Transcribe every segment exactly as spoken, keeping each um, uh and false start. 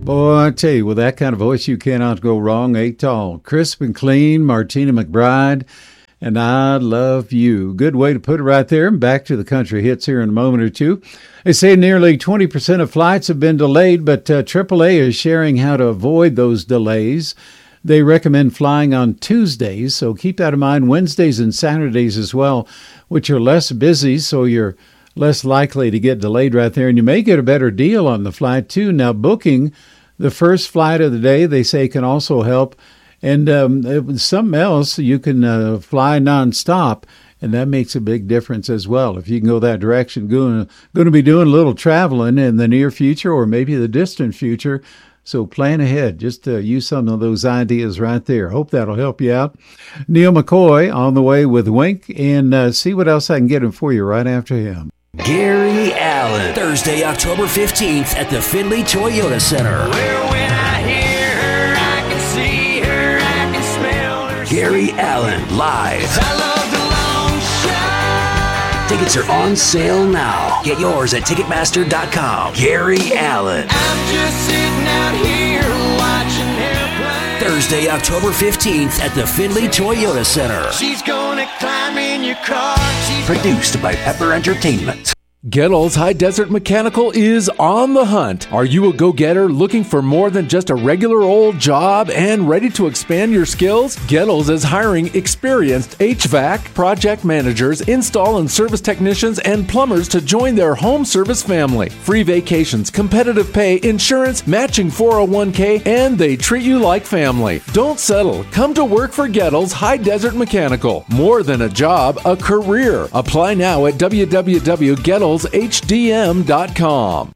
Boy, I tell you, with that kind of voice, you cannot go wrong. Eight Tall, crisp and clean, Martina McBride, and I Love You. Good way to put it right there. And back to the country hits here in a moment or two. They say nearly twenty percent of flights have been delayed, but uh, triple A is sharing how to avoid those delays. They recommend flying on Tuesdays, so keep that in mind. Wednesdays and Saturdays as well, which are less busy, so you're less likely to get delayed right there. And you may get a better deal on the flight, too. Now, booking the first flight of the day, they say, can also help. And um, something else, you can uh, fly nonstop, and that makes a big difference as well. If you can go that direction, going, going to be doing a little traveling in the near future or maybe the distant future. So plan ahead. Just uh, use some of those ideas right there. Hope that'll help you out. Neil McCoy on the way with Wink, and uh, see what else I can get him for you right after him. Gary Allan, Thursday, October fifteenth at the Findlay Toyota Center. Well, when I hear her, I can see her, I can smell her. Gary Allan, live. I love the long shot. Tickets are on sale now. Get yours at Ticketmaster dot com. Gary Allan. I'm just sitting out here watching airplanes. Thursday, October fifteenth at the Findlay Toyota Center. She's gonna climb in your car. She's Produced by Pepper Entertainment. Gettles High Desert Mechanical is on the hunt. Are you a go-getter looking for more than just a regular old job and ready to expand your skills? Gettles is hiring experienced H V A C, project managers, install and service technicians, and plumbers to join their home service family. Free vacations, competitive pay, insurance, matching four oh one k, and they treat you like family. Don't settle. Come to work for Gettles High Desert Mechanical. More than a job, a career. Apply now at w w w dot gettles h d m dot com.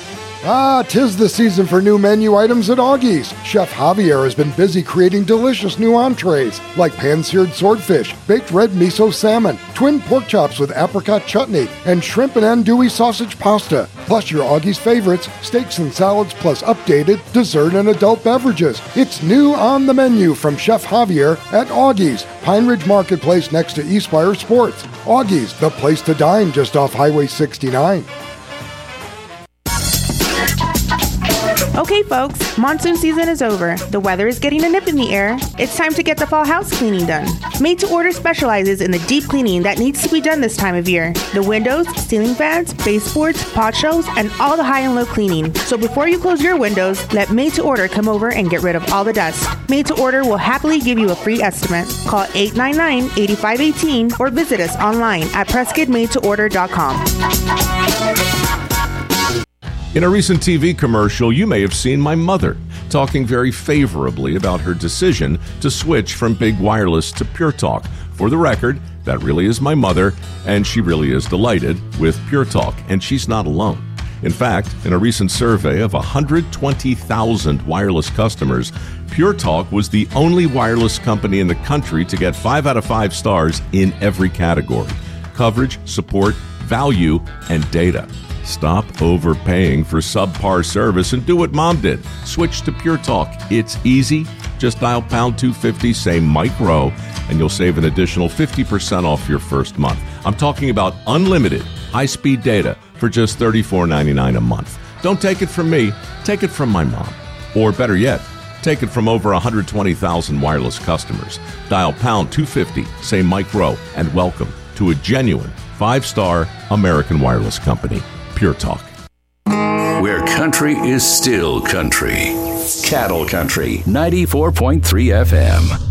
Ah, 'tis the season for new menu items at Augie's. Chef Javier has been busy creating delicious new entrees like pan-seared swordfish, baked red miso salmon, twin pork chops with apricot chutney, and shrimp and andouille sausage pasta. Plus your Augie's favorites, steaks and salads, plus updated dessert and adult beverages. It's new on the menu from Chef Javier at Augie's, Pine Ridge Marketplace next to Eastspire Sports. Augie's, the place to dine just off Highway sixty-nine. Okay, folks, monsoon season is over. The weather is getting a nip in the air. It's time to get the fall house cleaning done. Made to Order specializes in the deep cleaning that needs to be done this time of year. The windows, ceiling fans, baseboards, pot shelves, and all the high and low cleaning. So before you close your windows, let Made to Order come over and get rid of all the dust. Made to Order will happily give you a free estimate. Call eight nine nine, eight five one eight or visit us online at prescott made to order dot com. In a recent T V commercial, you may have seen my mother talking very favorably about her decision to switch from Big Wireless to Pure Talk. For the record, that really is my mother, and she really is delighted with Pure Talk, and she's not alone. In fact, in a recent survey of one hundred twenty thousand wireless customers, Pure Talk was the only wireless company in the country to get five out of five stars in every category: coverage, support, value, and data. Stop overpaying for subpar service and do what Mom did. Switch to Pure Talk. It's easy. Just dial pound two fifty, say Mike Rowe, and you'll save an additional fifty percent off your first month. I'm talking about unlimited high-speed data for just thirty-four ninety-nine a month. Don't take it from me. Take it from my mom. Or better yet, take it from over one hundred twenty thousand wireless customers. Dial pound two fifty, say Mike Rowe, and welcome to a genuine five-star American wireless company. Pure Talk. Where country is still country. Cattle Country, ninety-four point three F M.